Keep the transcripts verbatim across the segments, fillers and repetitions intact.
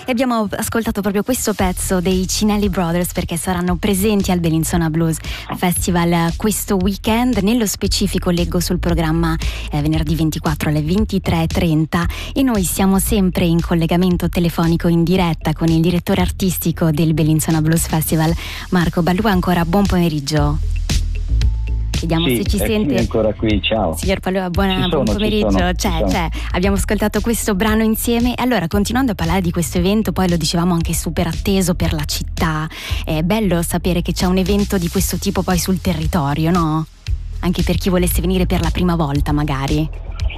E abbiamo ascoltato proprio questo pezzo dei Cinelli Brothers perché saranno presenti al Bellinzona Blues Festival questo weekend. Nello specifico leggo sul programma eh, venerdì ventiquattro alle ventitré e trenta, e noi siamo sempre in collegamento telefonico in diretta con il direttore artistico del Bellinzona Blues Festival, Marco Balua. Ancora buon pomeriggio. Vediamo sì, se ci sente ancora qui, ciao signor Palua, buona, sono, buon pomeriggio. sono, c'è, c'è. Abbiamo ascoltato questo brano insieme. Allora, continuando a parlare di questo evento, poi lo dicevamo anche super atteso per la città, è bello sapere che c'è un evento di questo tipo poi sul territorio, no? Anche per chi volesse venire per la prima volta magari.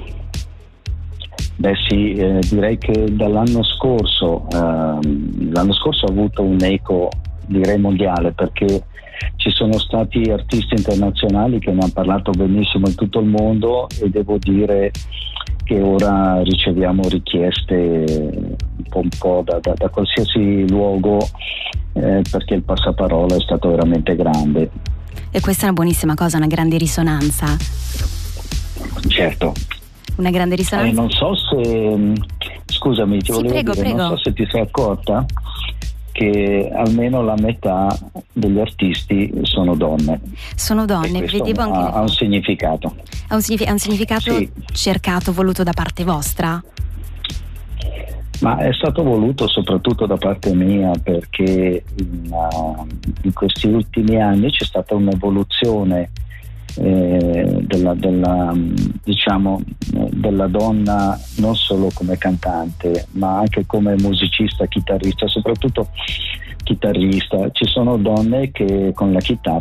Beh sì, eh, direi che dall'anno scorso eh, l'anno scorso ha avuto un eco, direi, mondiale, perché ci sono stati artisti internazionali che ne hanno parlato benissimo in tutto il mondo, e devo dire che ora riceviamo richieste un po', un po' da, da, da qualsiasi luogo, eh, perché il passaparola è stato veramente grande. E questa è una buonissima cosa, una grande risonanza. Certo. Una grande risonanza. Eh, non so se, scusami, ti sì, volevo prego, dire, prego. non so se ti sei accorta che almeno la metà degli artisti sono donne. Sono donne, vedevo anche. Ha, ha un significato. Ha un, signific- ha un significato sì. cercato, voluto da parte vostra? Ma è stato voluto soprattutto da parte mia, perché in, uh, in questi ultimi anni c'è stata un'evoluzione eh, della, della, diciamo, della donna, non solo come cantante ma anche come musicista, chitarrista, soprattutto chitarrista. Ci sono donne che con la chitarra